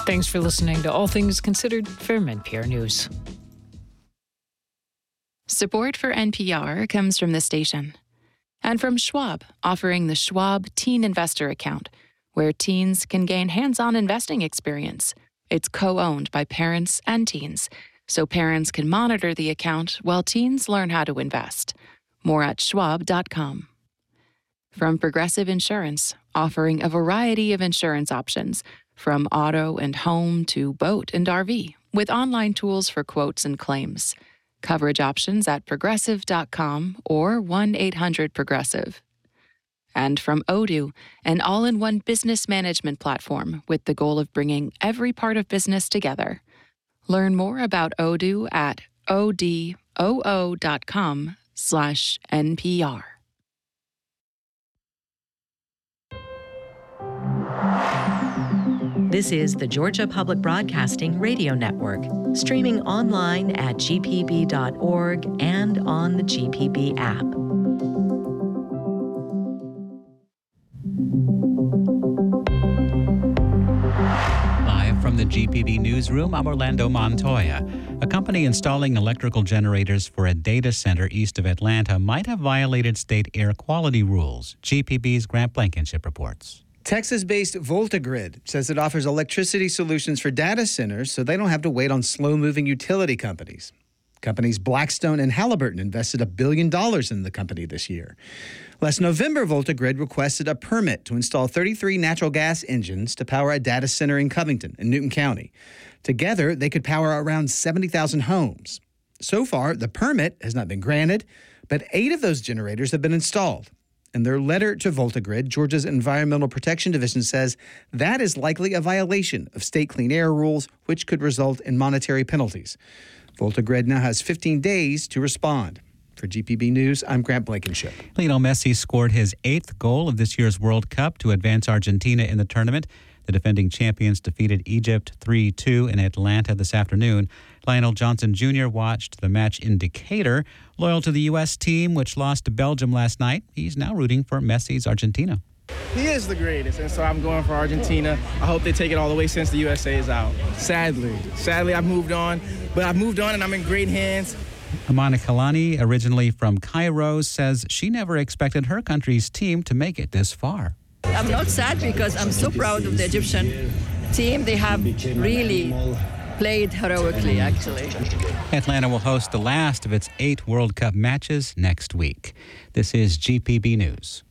Thanks for listening to All Things Considered from NPR News. Support for NPR comes from the station and from Schwab, offering the Schwab Teen Investor Account, where teens can gain hands-on investing experience. It's co-owned by parents and teens, so parents can monitor the account while teens learn how to invest. More at schwab.com. From Progressive Insurance, offering a variety of insurance options, from auto and home to boat and RV, with online tools for quotes and claims. Coverage options at progressive.com or 1-800-PROGRESSIVE. And from Odoo, an all-in-one business management platform with the goal of bringing every part of business together. Learn more about Odoo at odoo.com/NPR. This is the Georgia Public Broadcasting Radio Network, streaming online at gpb.org and on the GPB app. Live from the GPB newsroom, I'm Orlando Montoya. A company installing electrical generators for a data center east of Atlanta might have violated state air quality rules. GPB's Grant Blankenship reports. Texas-based VoltaGrid says it offers electricity solutions for data centers so they don't have to wait on slow-moving utility companies. Companies Blackstone and Halliburton invested $1 billion in the company this year. Last November, VoltaGrid requested a permit to install 33 natural gas engines to power a data center in Covington in Newton County. Together, they could power around 70,000 homes. So far, the permit has not been granted, but 8 of those generators have been installed. In their letter to VoltaGrid, Georgia's Environmental Protection Division says that is likely a violation of state clean air rules, which could result in monetary penalties. VoltaGrid now has 15 days to respond. For GPB News, I'm Grant Blankenship. Lionel Messi scored his 8th goal of this year's World Cup to advance Argentina in the tournament. The defending champions defeated Egypt 3-2 in Atlanta this afternoon. Lionel Johnson Jr. watched the match in Decatur. Loyal to the U.S. team, which lost to Belgium last night, he's now rooting for Messi's Argentina. He is the greatest, and so I'm going for Argentina. I hope they take it all the way since the USA is out. Sadly, I've moved on, but I've moved on and I'm in great hands. Amana Kalani, originally from Cairo, says she never expected her country's team to make it this far. I'm not sad because I'm so proud of the Egyptian team. They have really played heroically, actually. Atlanta will host the last of its 8 World Cup matches next week. This is GPB News.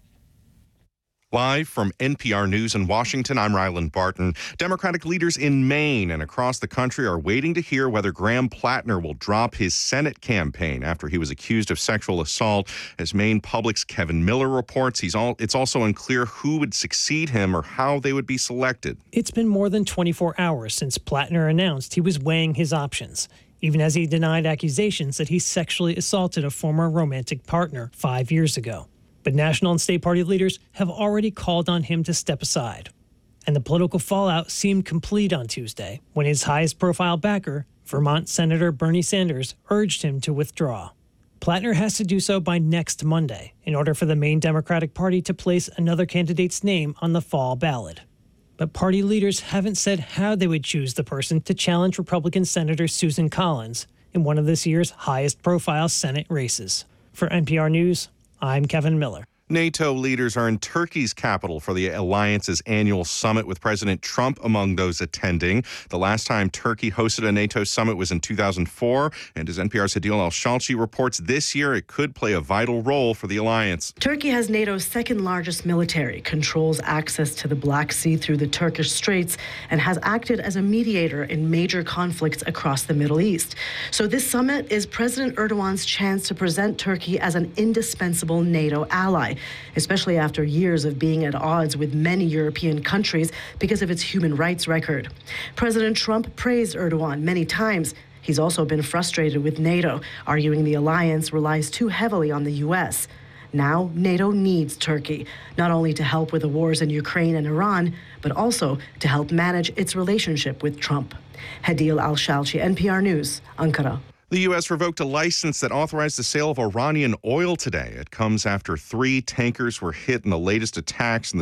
Live from NPR News in Washington, I'm Ryland Barton. Democratic leaders in Maine and across the country are waiting to hear whether Graham Plattner will drop his Senate campaign after he was accused of sexual assault. As Maine Public's Kevin Miller reports, it's also unclear who would succeed him or how they would be selected. It's been more than 24 hours since Plattner announced he was weighing his options, even as he denied accusations that he sexually assaulted a former romantic partner 5 years ago. But national and state party leaders have already called on him to step aside. And the political fallout seemed complete on Tuesday when his highest profile backer, Vermont Senator Bernie Sanders, urged him to withdraw. Plattner has to do so by next Monday in order for the Maine Democratic Party to place another candidate's name on the fall ballot. But party leaders haven't said how they would choose the person to challenge Republican Senator Susan Collins in one of this year's highest profile Senate races. For NPR News, I'm Kevin Miller. NATO leaders are in Turkey's capital for the alliance's annual summit with President Trump among those attending. The last time Turkey hosted a NATO summit was in 2004, and as NPR's Hadil Al-Shalchi reports, this year it could play a vital role for the alliance. Turkey has NATO's second largest military, controls access to the Black Sea through the Turkish Straits, and has acted as a mediator in major conflicts across the Middle East. So this summit is President Erdogan's chance to present Turkey as an indispensable NATO ally, especially after years of being at odds with many European countries because of its human rights record. President Trump praised Erdogan many times. He's also been frustrated with NATO, arguing the alliance relies too heavily on the U.S. Now, NATO needs Turkey, not only to help with the wars in Ukraine and Iran, but also to help manage its relationship with Trump. Hadil Al-Shalchi, NPR News, Ankara. The U.S. revoked a license that authorized the sale of Iranian oil today. It comes after 3 tankers were hit in the latest attacks in the